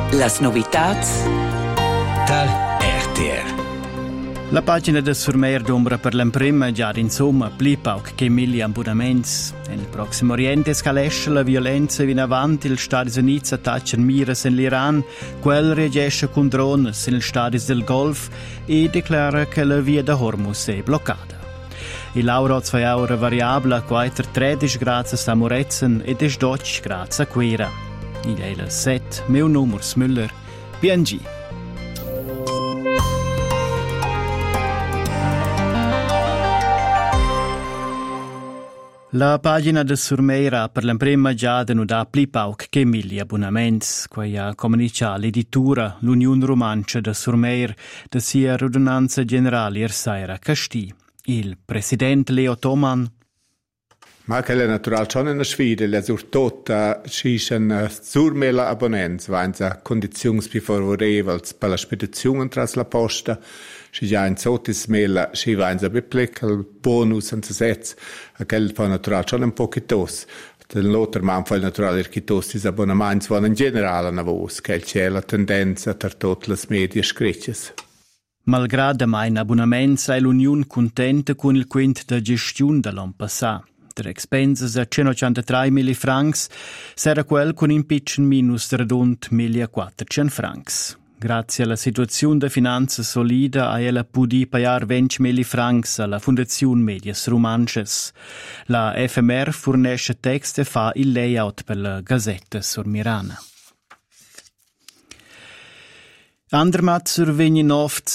Las novitats dal RTR. La pagina del Surmeir d'ombra per l'emprema già insomma pli pauc che 1000 abbonaments. Nel Prossimo Oriente scalesce la violenza in avanti, il Stati Uniti attacciano miras in l'Iran, quel reagisce con drones negli stati del Golf e dichiara che la via da Hormuz è bloccata. Il lauro 2 ore variabile, quater 13 gradi a Moretzen e 12 gradi a Quera. Il è il 7, meu numero Müller, PNG. La pagina del Surmeira per l'emprema già denuda pli pauc che 1000 abbonaments, quai ha comunicato l'editura l'Unione Romancia de Surmeir de sia radunanza generale Ersaira Casti. Il presidente Leo Thoman. Ma che è naturale, c'è una sfida, le surtota ci sono Surmeira abbonaments, vanno condizioni più favorevoli per la spedizione tra la posta. Si già in sotis mela si va in beplic il bonus in setz a quel fa natural schon un pochitos del loter man fa natural erchitos dis abbonaments van in generale na vos che c'è la tendenza per tutte le medie scricces. Malgrado mai abbonaments è l'Unione contenta con il quint de gestione dell'anno passato. Der expenses a 183.000 francs sarà quel con un piccin minus redond 1.400 francs. Grazie alla situazione di finanza solida ha ella pudi pagare 20.000 francs alla Fondazione Medias Romanches. La FMR fornisce text e fa il layout per la Gazzetta Surmirana. Andermat survegni noft